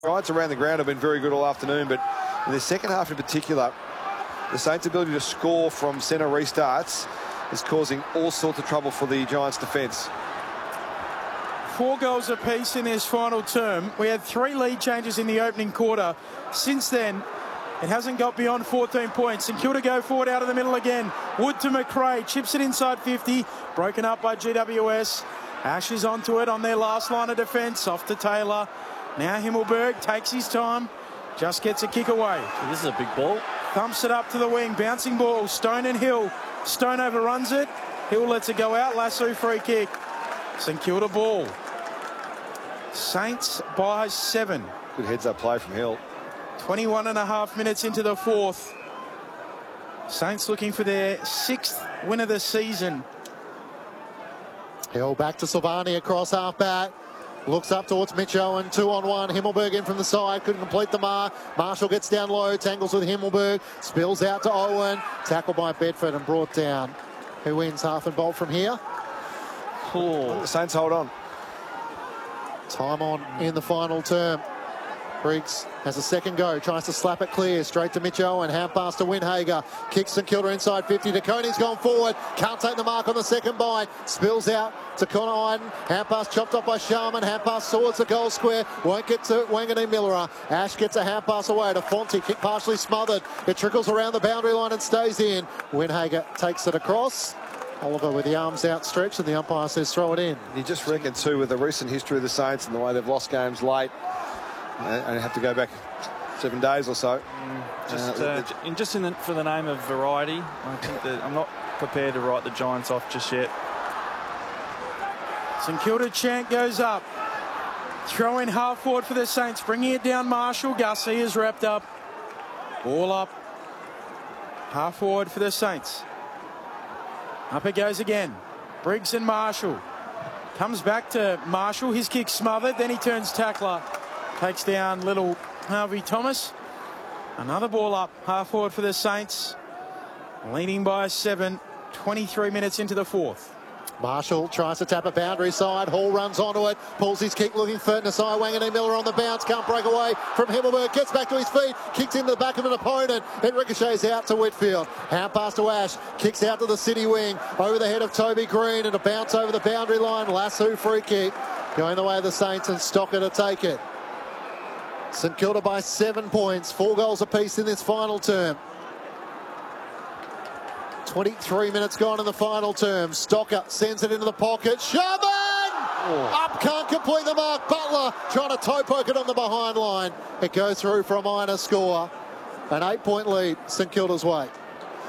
Giants around the ground have been very good all afternoon, but in the second half in particular, the Saints' ability to score from centre restarts is causing all sorts of trouble for the Giants' defence. 4 goals apiece in this final term. We had 3 lead changes in the opening quarter. Since then, it hasn't got beyond 14 points. St Kilda go forward out of the middle again. Wood to McRae, chips it inside 50, broken up by GWS. Ash is onto it on their last line of defence, off to Taylor. Now Himmelberg takes his time, just gets a kick away. This is a big ball. Thumps it up to the wing, bouncing ball, Stone and Hill. Stone overruns it, Hill lets it go out, Lasso free kick. St Kilda ball. Saints by 7. Good heads-up play from Hill. 21 and a half minutes into the 4th. Saints looking for their 6th win of the season. Hill back to Silvani across half-back. Looks up towards Mitch Owen, 2-on-1. Himmelberg in from the side, couldn't complete the mark. Marshall gets down low, tangles with Himmelberg, spills out to Owen. Tackled by Bedford and brought down. Who wins half and bolt from here? The Saints hold on. Time on in the final term. Briggs has a second go, tries to slap it clear, straight to Mitch Owen, hand pass to Windhager, kicks St Kilda inside 50, De Koning's gone forward, can't take the mark on the second bite, spills out to Connor Iden, hand pass chopped off by Sharman, hand pass towards the goal square, won't get to Wangani Millerer. Ash gets a hand pass away to Fonte, kick partially smothered, it trickles around the boundary line and stays in. Windhager takes it across. Oliver with the arms outstretched and the umpire says throw it in. You just reckon too, with the recent history of the Saints and the way they've lost games late, and have to go back 7 days or so. For the name of variety, I think that I'm not prepared to write the Giants off just yet. St Kilda chant goes up. Throw in half forward for the Saints, bringing it down Marshall. Gussie is wrapped up. Ball up. Half forward for the Saints. Up it goes again. Briggs and Marshall. Comes back to Marshall. His kick smothered. Then he turns tackler. Takes down little Harvey Thomas. Another ball up. Half forward for the Saints. Leading by 7. 23 minutes into the 4th. Marshall tries to tap a boundary side. Hall runs onto it. Pulls his kick looking for Nasai Wangani Miller on the bounce. Can't break away from Himmelberg. Gets back to his feet. Kicks into the back of an opponent. It ricochets out to Whitfield. Hand pass to Ash. Kicks out to the city wing. Over the head of Toby Green. And a bounce over the boundary line. Lasso free kick. Going the way of the Saints and Stocker to take it. St Kilda by 7 points. 4 goals apiece in this final term. 23 minutes gone in the final term. Stocker sends it into the pocket. Sherman! Up, can't complete the mark. Butler trying to toe poke it on the behind line. It goes through for a minor score. An 8-point lead St Kilda's way.